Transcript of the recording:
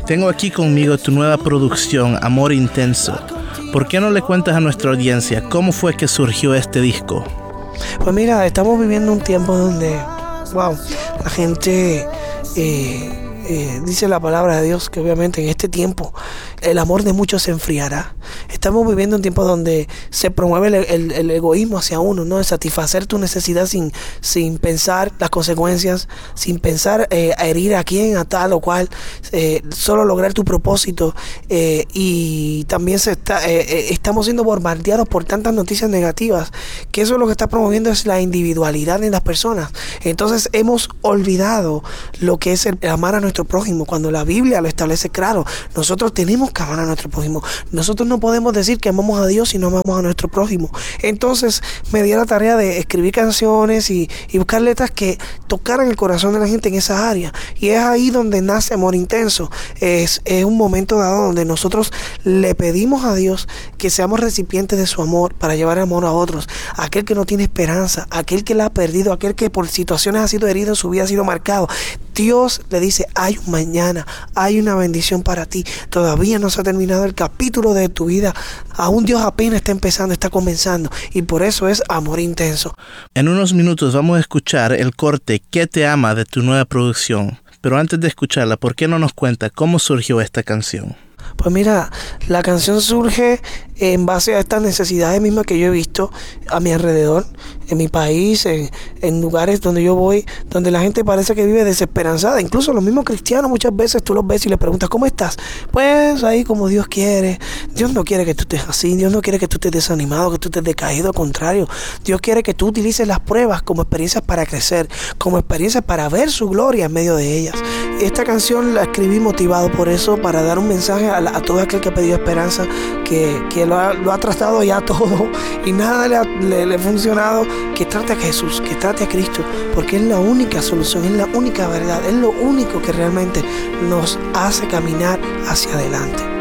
Tengo aquí conmigo tu nueva producción, Amor Intenso. ¿Por qué no le cuentas a nuestra audiencia cómo fue que surgió este disco? Pues mira, estamos viviendo un tiempo donde, la gente dice la palabra de Dios que obviamente en este tiempo el amor de muchos se enfriará. Estamos viviendo un tiempo donde se promueve el egoísmo hacia uno, ¿no? El satisfacer tu necesidad sin pensar las consecuencias, sin pensar a herir a quién, a tal o cual, solo lograr tu propósito. Y también estamos siendo bombardeados por tantas noticias negativas, que eso lo que está promoviendo es la individualidad en las personas. Entonces hemos olvidado lo que es el amar a nuestro prójimo, cuando la Biblia lo establece claro. Nosotros tenemos que amar a nuestro prójimo. Nosotros no podemos decir que amamos a Dios si no amamos a nuestro prójimo. Entonces me di a la tarea de escribir canciones y buscar letras que tocaran el corazón de la gente en esa área. Y es ahí donde nace Amor Intenso. Es un momento dado donde nosotros le pedimos a Dios que seamos recipientes de su amor para llevar amor a otros. Aquel que no tiene esperanza, aquel que la ha perdido, aquel que por situaciones ha sido herido en su vida, ha sido marcado. Dios le dice, hay un mañana, hay una bendición para ti. Todavía no se ha terminado el capítulo de tu vida. Aún Dios apenas está empezando, está comenzando. Y por eso es Amor Intenso. En unos minutos vamos a escuchar el corte ¿Qué te ama? De tu nueva producción. Pero antes de escucharla, ¿por qué no nos cuenta cómo surgió esta canción? Pues mira, la canción surge en base a estas necesidades mismas que yo he visto a mi alrededor, en mi país, en lugares donde yo voy, donde la gente parece que vive desesperanzada. Incluso los mismos cristianos muchas veces tú los ves y les preguntas ¿cómo estás? Pues ahí como Dios quiere. Dios no quiere que tú estés así, Dios no quiere que tú estés desanimado, que tú estés decaído, al contrario. Dios quiere que tú utilices las pruebas como experiencias para crecer, como experiencias para ver su gloria en medio de ellas. Esta canción la escribí motivado por eso, para dar un mensaje a todo aquel que ha pedido esperanza, que lo ha tratado ya todo y nada le ha funcionado, que trate a Jesús, que trate a Cristo, porque es la única solución, es la única verdad, es lo único que realmente nos hace caminar hacia adelante.